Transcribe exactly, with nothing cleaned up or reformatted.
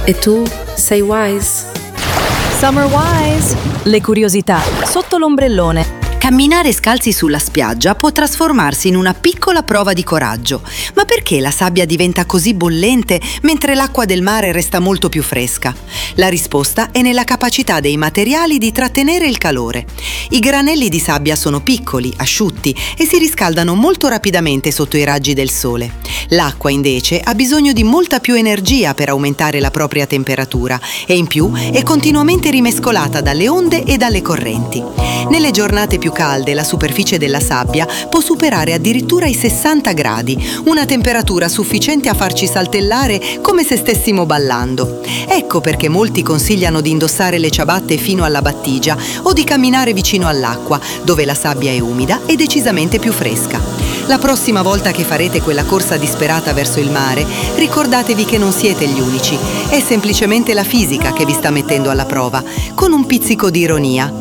E tu sei Wise? Summer Wise! Le curiosità sotto l'ombrellone. Camminare scalzi sulla spiaggia può trasformarsi in una piccola prova di coraggio. Ma perché la sabbia diventa così bollente mentre l'acqua del mare resta molto più fresca? La risposta è nella capacità dei materiali di trattenere il calore. I granelli di sabbia sono piccoli, asciutti e si riscaldano molto rapidamente sotto i raggi del sole. L'acqua invece ha bisogno di molta più energia per aumentare la propria temperatura e in più è continuamente rimescolata dalle onde e dalle correnti. Nelle giornate più calde la superficie della sabbia può superare addirittura i sessanta gradi, una temperatura sufficiente a farci saltellare come se stessimo ballando. Ecco perché molti consigliano di indossare le ciabatte fino alla battigia o di camminare vicino all'acqua, dove la sabbia è umida e decisamente più fresca. La prossima volta che farete quella corsa disperata verso il mare, ricordatevi che non siete gli unici. È semplicemente la fisica che vi sta mettendo alla prova, con un pizzico di ironia.